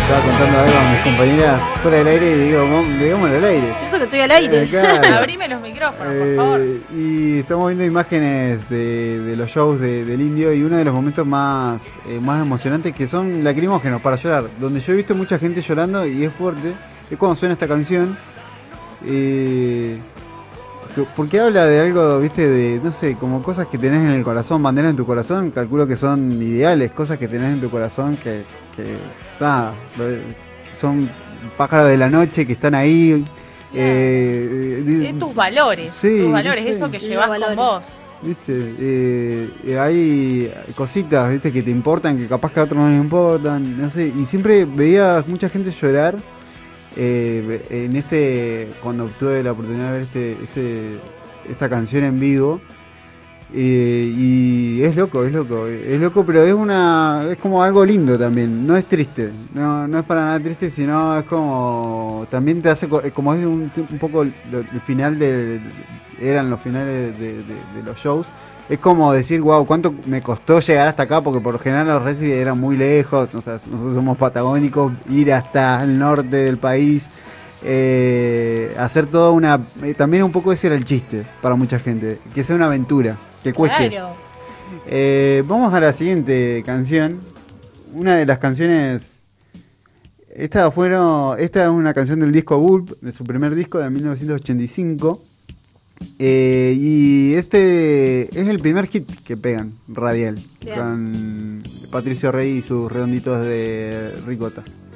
estaba contando algo a mis compañeras fuera del aire y digo, digámoslo al aire. Siento que estoy al aire. Claro. Abrime los micrófonos, por favor. Y estamos viendo imágenes de los shows del Indio y uno de los momentos más emocionantes que son lacrimógenos para llorar. Donde yo he visto mucha gente llorando y es fuerte. Es cuando suena esta canción. Porque habla de algo, viste, de, no sé, como cosas que tenés en el corazón, banderas en tu corazón, calculo que son ideales, cosas que tenés en tu corazón que nada, son pájaros de la noche que están ahí. Tus valores, sí, eso que llevas con vos. Viste, hay cositas, viste, que te importan, que capaz que a otros no les importan, no sé, y siempre veía mucha gente llorar. Cuando tuve la oportunidad de ver esta canción en vivo, y es loco, pero es como algo lindo también, no es triste, no es para nada triste, sino es como, también te hace, como es un poco el final eran los finales de los shows. Es como decir, wow, cuánto me costó llegar hasta acá, porque por lo general los Resi eran muy lejos, o sea, nosotros somos patagónicos, ir hasta el norte del país, hacer toda también un poco ese era el chiste para mucha gente, que sea una aventura, que cueste. Claro. Vamos a la siguiente canción, una de las canciones, esta es una canción del disco Gulp, de su primer disco de 1985. Y este es el primer hit que pegan radial. Bien. Con Patricio Rey y sus redonditos de ricota.